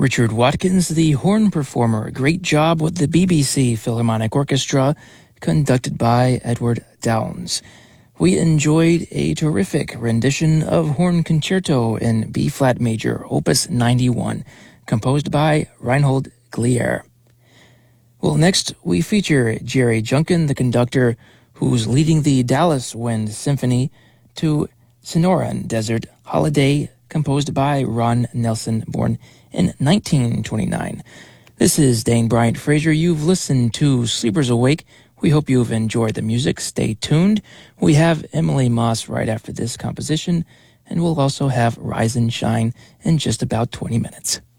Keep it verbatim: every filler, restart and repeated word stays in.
Richard Watkins, the horn performer. Great job with the B B C Philharmonic Orchestra, conducted by Edward Downes. We enjoyed a terrific rendition of Horn Concerto in B-flat major, Opus ninety-one, composed by Reinhold Glier. Well, next we feature Jerry Junkin, the conductor, who's leading the Dallas Wind Symphony to Sonoran Desert Holiday, composed by Ron Nelson, born in nineteen twenty-nine. This is Dane Bryant Fraser. You've listened to Sleepers Awake. We hope you've enjoyed the music. Stay tuned. We have Emily Moss right after this composition, and we'll also have Rise and Shine in just about twenty minutes.